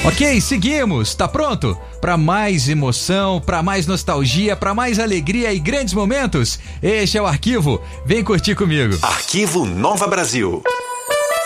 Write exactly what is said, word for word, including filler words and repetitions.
Ok, seguimos. Tá pronto? Para mais emoção, para mais nostalgia, para mais alegria e grandes momentos? Este é o Arquivo. Vem curtir comigo. Arquivo Nova Brasil.